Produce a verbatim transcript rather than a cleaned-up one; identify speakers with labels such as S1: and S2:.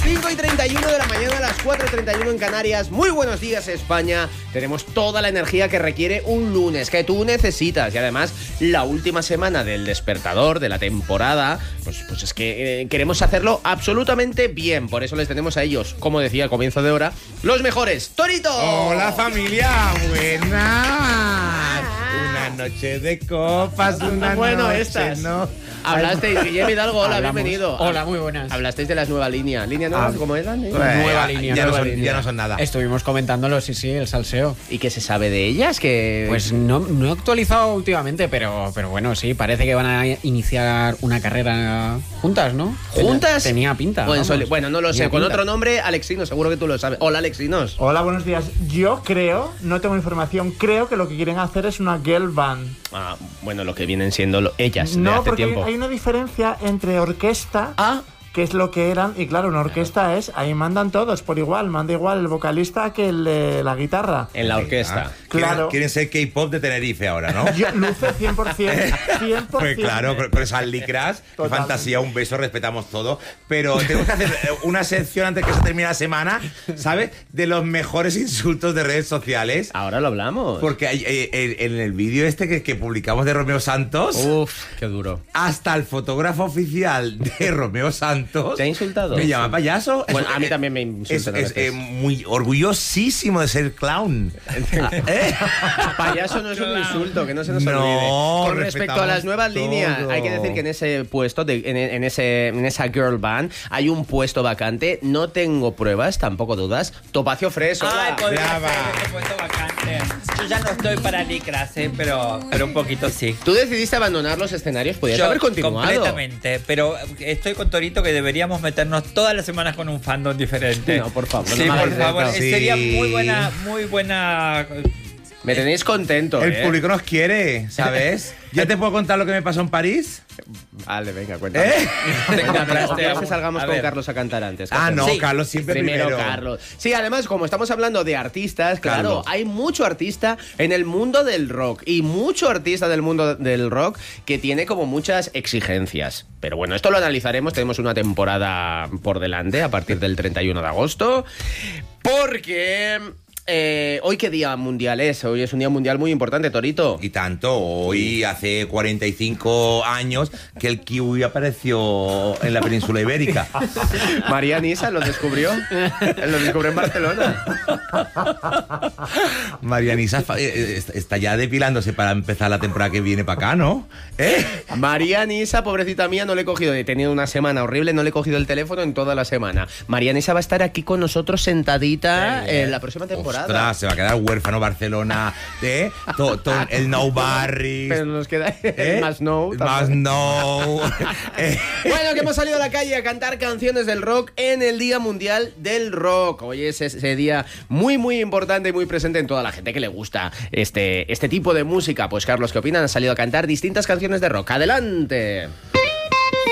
S1: cinco y treinta y uno de la mañana, a las cuatro y treinta y uno en Canarias. Muy buenos días, España. Tenemos toda la energía que requiere un lunes, que tú necesitas. Y además, la última semana del despertador de la temporada, pues, pues es que eh, queremos hacerlo absolutamente bien. Por eso les tenemos a ellos, como decía al comienzo de hora, los mejores. ¡Torito!
S2: ¡Hola, familia! ¡Buenas! Una noche de copas, una
S1: bueno,
S2: noche
S1: estas.
S2: no...
S1: Hablasteis, Guillermo Hidalgo, hola,
S3: Hablamos.
S1: bienvenido.
S3: Hola, muy buenas.
S1: Hablasteis de las nuevas líneas. ¿Líneas nuevas?
S3: Ah,
S1: ¿Cómo eran? ¿Eh?
S2: Pues,
S3: Nueva
S2: ya,
S3: línea,
S2: ya,
S3: nueva
S2: no son,
S1: línea.
S2: ya no son nada.
S3: Estuvimos comentándolo, sí, sí, el salseo.
S1: ¿Y qué se sabe de ellas? Que
S3: Pues no, no he actualizado últimamente, pero, pero bueno, sí, parece que van a iniciar una carrera juntas, ¿no?
S1: ¿Juntas?
S3: Tenía pinta.
S1: Bueno,
S3: vamos.
S1: soli- bueno, no lo sé.
S3: Tenía
S1: Con
S3: pinta.
S1: otro nombre, Alexinos, seguro que tú lo sabes. Hola, Alexinos.
S4: Hola, buenos días. Yo creo, no tengo información, creo que lo que quieren hacer es una girl band.
S1: Ah, bueno, lo que vienen siendo lo- ellas de
S4: No,
S1: hace
S4: porque hay,
S1: tiempo.
S4: hay una diferencia entre orquesta,
S1: Ah,
S4: que es lo que eran, y claro, una orquesta es, ahí mandan todos por igual, manda igual el vocalista que el de la guitarra.
S1: en la orquesta.
S2: Ah, quieren-
S4: Claro.
S2: Quieren ser K-pop de Tenerife ahora, ¿no?
S4: Yo luce cien por ciento, cien por
S2: Pues
S4: ciento.
S2: claro, con con esas licras, qué
S4: Totalmente.
S2: fantasía, un beso, respetamos todo. Pero tenemos que hacer eh, una sección antes que se termine la semana, ¿sabes? De los mejores insultos de redes sociales.
S1: Ahora lo hablamos.
S2: Porque hay, eh, eh, en el vídeo este que, que publicamos de Romeo Santos,
S1: Uf, qué duro.
S2: hasta el fotógrafo oficial de Romeo Santos
S1: ¿Te ha insultado?
S2: me llama payaso.
S1: Bueno, a mí
S2: eh,
S1: también me insultan
S2: Es,
S1: a
S2: es,
S1: veces.
S2: eh, muy orgullosísimo de ser clown. ¿Eh?
S1: Payaso no es un insulto, que no se nos
S2: No,
S1: olvide. Con respecto a las
S2: respetamos
S1: nuevas
S2: todo.
S1: líneas, hay que decir que en ese puesto, de- en, en ese, en esa girl band, hay un puesto vacante. No tengo pruebas, tampoco dudas. Topacio Fresh, hola.
S5: Ay, podría
S2: Brava.
S5: ser ese puesto vacante. Yo ya no estoy para licras, ¿eh? pero, pero un poquito sí.
S1: Tú decidiste abandonar los escenarios, podías
S5: Yo,
S1: haber continuado.
S5: completamente, pero estoy con Torito que deberíamos meternos todas las semanas con un fandom diferente.
S1: No, por favor,
S5: Sí,
S1: no me
S5: por
S1: hagas
S5: favor,
S1: esto.
S2: Sí.
S5: sería muy buena, muy buena.
S1: Me tenéis contento,
S2: El
S1: ¿eh?
S2: público nos quiere, ¿sabes? ¿Ya te puedo contar lo que me pasó en París?
S1: Vale, venga, cuéntame.
S2: ¿Eh?
S1: Venga, pero
S5: Este,
S1: ¿quieres que salgamos
S5: a
S1: con
S5: ver.
S1: Carlos a cantar antes? ¿Qué
S2: Ah,
S1: hacemos?
S2: no,
S5: Sí.
S2: Carlos siempre
S1: Primero,
S2: primero.
S1: Carlos. Sí, además, como estamos hablando de artistas, claro,
S2: Carlos.
S1: hay mucho artista en el mundo del rock y mucho artista del mundo del rock que tiene como muchas exigencias. Pero bueno, esto lo analizaremos. Tenemos una temporada por delante a partir del treinta y uno de agosto. Porque... eh, ¿hoy qué día mundial es? Hoy es un día mundial muy importante, Torito.
S2: Y tanto, hoy hace cuarenta y cinco años que el kiwi apareció en la península ibérica.
S1: María Nisa lo descubrió. Lo descubrió en Barcelona.
S2: Marianisa fa- eh, eh, está ya depilándose para empezar la temporada que viene para acá, ¿no? ¿Eh?
S1: María Nisa, pobrecita mía, no le he cogido. He tenido una semana horrible, no le he cogido el teléfono en toda la semana. María Nisa va a estar aquí con nosotros sentadita en la próxima temporada.
S2: Ostras, se va a quedar huérfano Barcelona, ¿eh? To- to- el No Barris.
S1: Pero nos queda el
S2: ¿eh?
S1: más no.
S2: El Más
S1: tampoco.
S2: no. Eh,
S1: Bueno, que hemos salido a la calle a cantar canciones del rock en el Día Mundial del Rock. Hoy es ese día muy, muy importante y muy presente en toda la gente que le gusta este, este tipo de música. Pues, Carlos, ¿qué opinan? Han salido a cantar distintas canciones de rock. ¡Adelante!